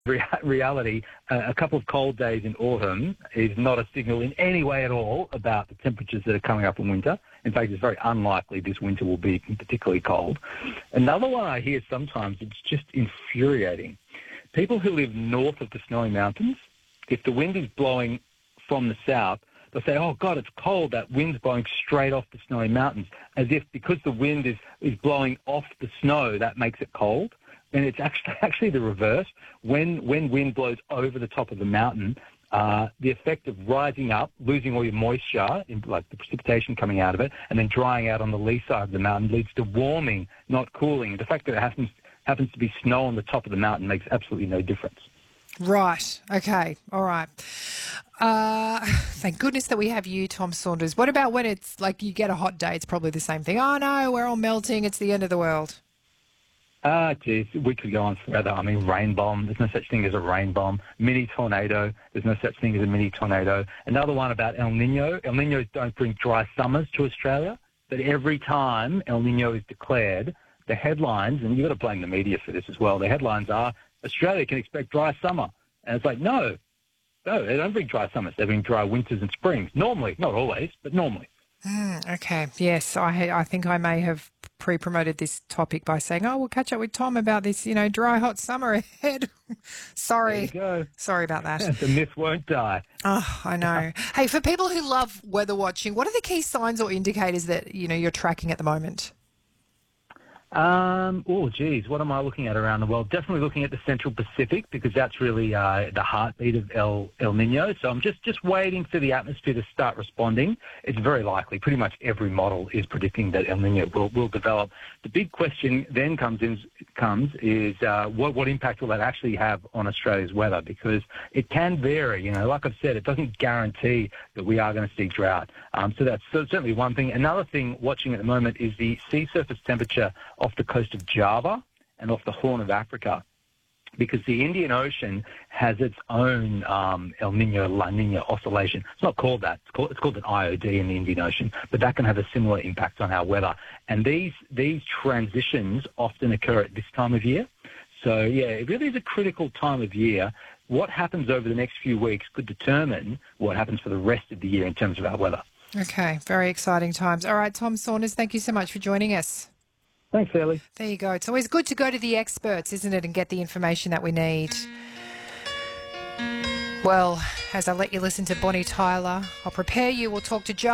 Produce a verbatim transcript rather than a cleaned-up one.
Re- reality, uh, a couple of cold days in autumn is not a signal in any way at all about the temperatures that are coming up in winter. In fact, it's very unlikely this winter will be particularly cold. Another one I hear sometimes, it's just infuriating. People who live north of the Snowy Mountains, if the wind is blowing from the south, they'll say, oh, God, it's cold. That wind's blowing straight off the Snowy Mountains, as if because the wind is, is blowing off the snow, that makes it cold. And it's actually actually the reverse. When when wind blows over the top of the mountain, uh, the effect of rising up, losing all your moisture, in, like the precipitation coming out of it, and then drying out on the lee side of the mountain leads to warming, not cooling. The fact that it happens happens to be snow on the top of the mountain makes absolutely no difference. Right. Okay. All right. Uh, thank goodness that we have you, Tom Saunders. What about when it's like you get a hot day? It's probably the same thing. Oh, no, we're all melting. It's the end of the world. Ah, geez, we could go on forever. I mean, rain bomb, there's no such thing as a rain bomb. Mini tornado, there's no such thing as a mini tornado. Another one about El Nino. El Ninos don't bring dry summers to Australia, but every time El Nino is declared, the headlines, and you've got to blame the media for this as well, the headlines are, Australia can expect dry summer. And it's like, no, no, they don't bring dry summers. They bring dry winters and springs. Normally, not always, but normally. Mm, okay. Yes, I I think I may have pre-promoted this topic by saying, oh, we'll catch up with Tom about this, you know, dry, hot summer ahead. Sorry. There you go. Sorry about that. The myth won't die. Oh, I know. Hey, for people who love weather watching, what are the key signs or indicators that, you know, you're tracking at the moment? Um, oh, geez, what am I looking at around the world? Definitely looking at the Central Pacific because that's really uh, the heartbeat of El, El Nino. So I'm just, just waiting for the atmosphere to start responding. It's very likely. Pretty much every model is predicting that El Nino will, will develop. The big question then comes in, comes is uh, what, what impact will that actually have on Australia's weather? Because it can vary. You know, like I've said, it doesn't guarantee that we are going to see drought. Um, so that's certainly one thing. Another thing watching at the moment is the sea surface temperature off the coast of Java and off the Horn of Africa, because the Indian Ocean has its own um, El Nino, La Nina oscillation. It's not called that. It's called, it's called an I O D in the Indian Ocean, but that can have a similar impact on our weather. And these these transitions often occur at this time of year. So, yeah, it really is a critical time of year. What happens over the next few weeks could determine what happens for the rest of the year in terms of our weather. Okay, very exciting times. All right, Tom Saunders, thank you so much for joining us. Thanks, Ellie. There you go. It's always good to go to the experts, isn't it, and get the information that we need. Well, as I let you listen to Bonnie Tyler, I'll prepare you. We'll talk to Joe.